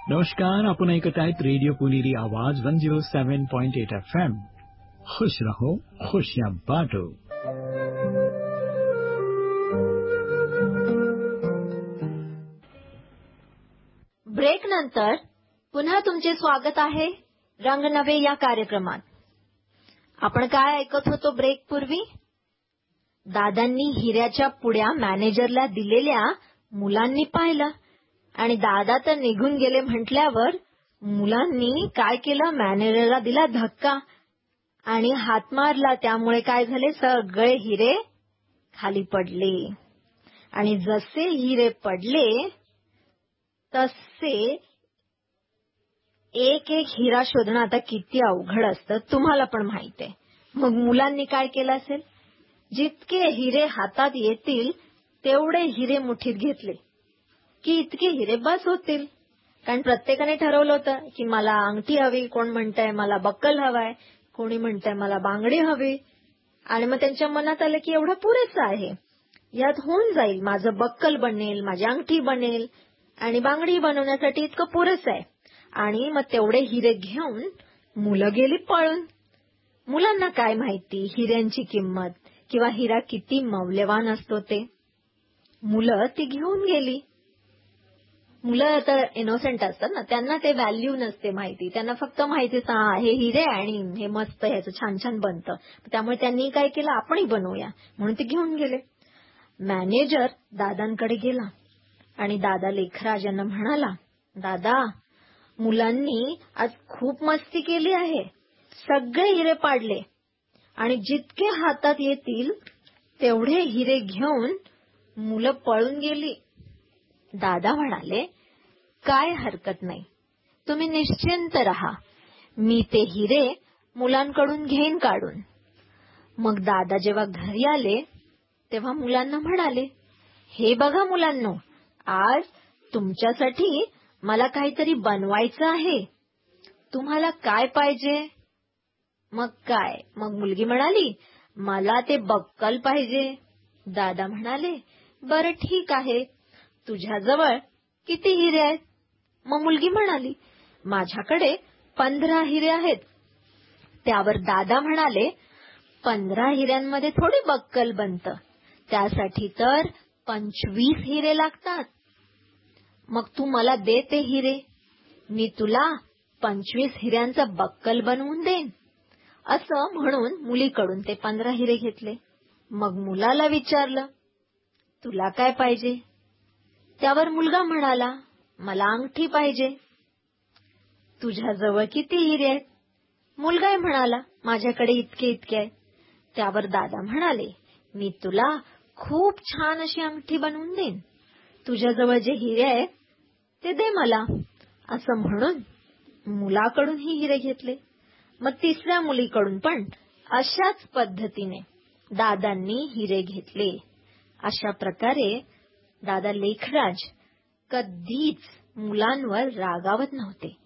नमस्कार, आपण ऐकत आहेत रेडिओ पुणेरी आवाज 107.8 FM. खुश रहो, खुशियां बांटो. ब्रेक नंतर पुन्हा तुमचे स्वागत आहे रंग नवे या कार्यक्रमात. आपण काय ऐकत होतो ब्रेक पूर्वी? दादांनी हिऱ्याच्या पुड्या मॅनेजरला दिलेल्या मुलांनी पाहिलं आणि दादा तर निघून गेले म्हटल्यावर मुलांनी काय केलं, मॅनेजरला दिला धक्का आणि हात मारला. त्यामुळे काय झाले, सगळे हिरे खाली पडले. आणि जसे हिरे पडले तसे एक एक हिरा शोधणं आता किती अवघड असतं तुम्हाला पण माहित आहे. मग मुलांनी काय केलं असेल, जितके हिरे हातात येतील तेवढे हिरे मुठीत घेतले की इतके हिरे बस होतील. कारण प्रत्येकाने ठरवलं होतं की मला अंगठी हवी, कोण म्हणतंय मला बक्कल हवाय, कोणी म्हणतंय मला बांगडी हवी. आणि मग त्यांच्या मनात आलं की एवढं पुरेसं आहे, यात होऊन जाईल, माझं बक्कल बनेल, माझी अंगठी बनेल आणि बांगडी बनवण्यासाठी इतकं पुरेसं आहे. आणि मग तेवढे हिरे घेऊन मुलं गेली पळून. मुलांना काय माहिती हिऱ्यांची किंमत किंवा हिरा किती मौल्यवान असतो ते. मुलं ती घेऊन गेली. मुलं तर इनोसेंट असतात ना, त्यांना ते व्हॅल्यू नसते माहिती. त्यांना फक्त माहितीच हे हिरे आणि हे मस्त, ह्याचं छान छान बनतं. त्यामुळे त्यांनी काय केलं, आपणही बनवूया म्हणून ते घेऊन गेले. मॅनेजर दादांकडे गेला आणि दादा लेखराज यांना म्हणाला, दादा, मुलांनी आज खूप मस्ती केली आहे, सगळे हिरे पाडले आणि जितके हातात येतील तेवढे हिरे घेऊन मुलं पळून गेली. दादा म्हणाले, काय हरकत नाही, तुम्ही निश्चिंत रहा, मी ते हिरे मुलांकडून घेईन काढून. मग दादा जेव्हा घरी आले तेव्हा मुलांना म्हणाले, हे बघा मुलांनो, आज तुमच्यासाठी मला काहीतरी बनवायचं आहे, तुम्हाला काय पाहिजे? मग मुलगी म्हणाली, मला ते बक्कल पाहिजे. दादा म्हणाले, बरं ठीक आहे, तुझ्याजवळ किती हिरे आहेत? मग मुलगी म्हणाली, माझ्याकडे 15 हिरे आहेत. त्यावर दादा म्हणाले, 15 हिऱ्यांमध्ये थोडी बक्कल बनतं, त्यासाठी तर 25 हिरे लागतात. मग तू मला दे ते हिरे, मी तुला 25 हिऱ्यांचं बक्कल बनवून देईन. असं म्हणून मुलीकडून ते 15 हिरे घेतले. मग मुलाला विचारलं, तुला काय पाहिजे? त्यावर मुलगा म्हणाला, मला अंगठी पाहिजे. तुझ्याजवळ किती हिरे आहेत? मुलगा म्हणाला, माझ्याकडे इतके इतके आहेत. त्यावर दादा म्हणाले, मी तुला खूप छान अशी अंगठी बनवून देईन, तुझ्याजवळ जे हिरे आहेत ते दे मला. असं म्हणून मुलाकडून ही हिरे घेतले. मग तिसऱ्या मुलीकडून पण अशाच पद्धतीने दादांनी हिरे घेतले. अशा प्रकारे दादा लेखराज कधीच मुलांवर रागावत नव्हते.